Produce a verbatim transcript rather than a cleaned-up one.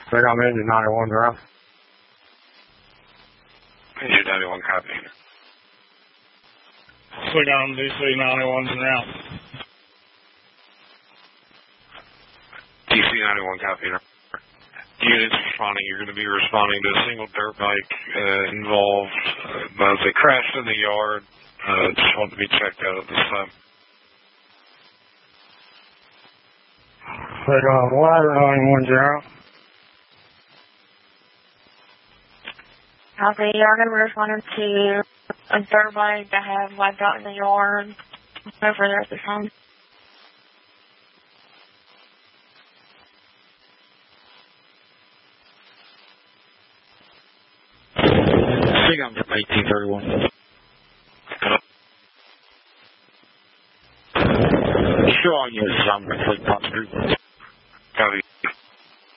They got engine ninety-one around. Engine ninety-one, copy. Still got them D C ninety-ones and out. D C ninety-one, copy. Units responding, you're going to be responding to a single dirt bike uh, involved. Uh, they crashed in the yard. Uh, just want to be checked out at this time. They got water ninety-one zero. Copy, you're going to be responding to a dirt bike that has wiped out in the yard. Go further at this time. I think I'm from eighteen thirty-one. Sure, on your I'm complete pop group.